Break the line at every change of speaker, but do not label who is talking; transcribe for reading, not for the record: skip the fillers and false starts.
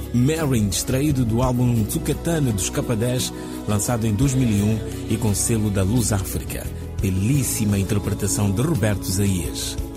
Marin, extraído do álbum Tsucatana dos K10, lançado em 2001 e com selo da Luz África. Belíssima interpretação de Roberto Zaias.